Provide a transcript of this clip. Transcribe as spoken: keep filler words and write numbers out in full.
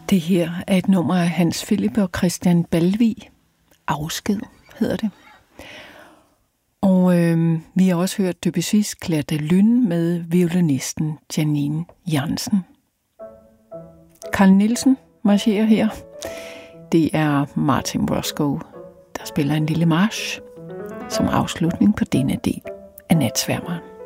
Det her er et nummer af Hans Philip og Christian Balvig. Afsked hedder det. Og øh, vi har også hørt Debussy's Clair de Lune med violinisten Janine Jansen. Carl Nielsen marcherer her. Det er Martin Roscoe, der spiller en lille march som afslutning på denne del af Natsværmeren.